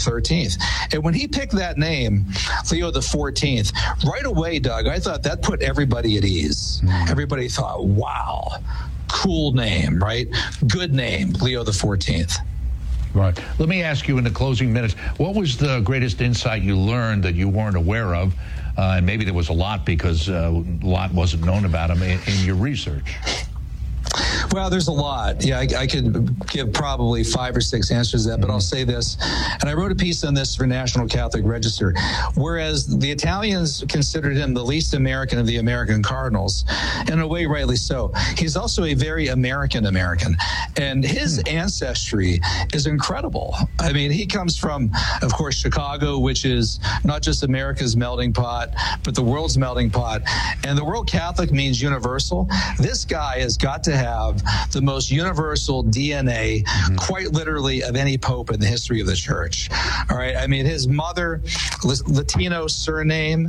XIII. And when he picked that name, Leo the 14th, right away, Doug, I thought that put everybody at ease. Everybody thought, wow, cool name, right? Good name, Leo the 14th. Right. Let me ask you in the closing minutes, what was the greatest insight you learned that you weren't aware of? And maybe there was a lot because a lot wasn't known about him in your research. Well, there's a lot. Yeah, I could give probably 5 or 6 answers to that, but I'll say this. And I wrote a piece on this for National Catholic Register. Whereas the Italians considered him the least American of the American cardinals, in a way, rightly so, he's also a very American. And his ancestry is incredible. I mean, he comes from, of course, Chicago, which is not just America's melting pot, but the world's melting pot. And the word Catholic means universal. This guy has got to have the most universal DNA, quite literally, of any pope in the history of the church. All right. I mean, his mother, Latino surname,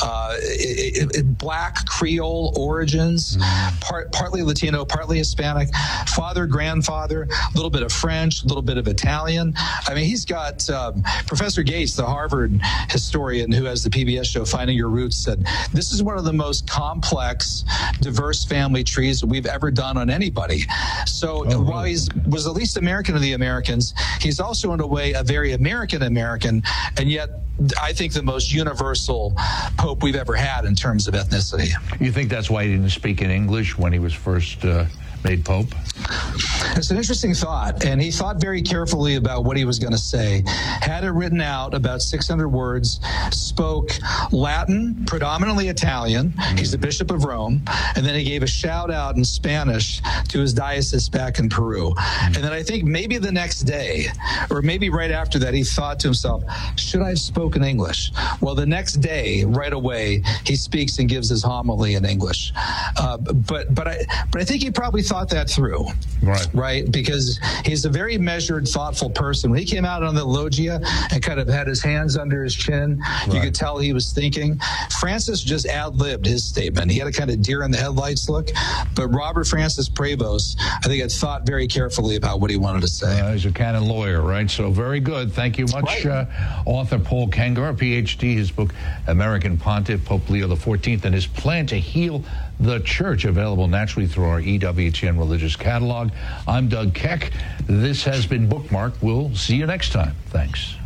Black Creole origins, partly Latino, partly Hispanic, father, grandfather, a little bit of French, a little bit of Italian. I mean, he's got Professor Gates, the Harvard historian who has the PBS show Finding Your Roots, said this is one of the most complex, diverse family trees that we've ever done on anybody. So while he was the least American of the Americans, he's also in a way a very American, and yet I think the most universal pope we've ever had in terms of ethnicity. You think that's why he didn't speak in English when he was first made pope? It's an interesting thought, and he thought very carefully about what he was going to say. Had it written out, about 600 words, spoke Latin, predominantly Italian. He's the Bishop of Rome. And then he gave a shout out in Spanish to his diocese back in Peru. And then I think maybe the next day, or maybe right after that, he thought to himself, should I have spoken English? Well, the next day, right away, he speaks and gives his homily in English. But I think he probably thought that through, right? Because he's a very measured, thoughtful person. When he came out on the loggia and kind of had his hands under his chin, you could tell he was thinking. Francis just ad-libbed his statement. He had a kind of deer in the headlights look, but Robert Francis Prevost, I think, had thought very carefully about what he wanted to say. He's a canon lawyer, right? So very good. Thank you much, author Paul Kengor, PhD, his book, American Pontiff, Pope Leo XIV, and his plan to heal the church, available naturally through our EWTN religious catalog. I'm Doug Keck. This has been Bookmark. We'll see you next time. Thanks.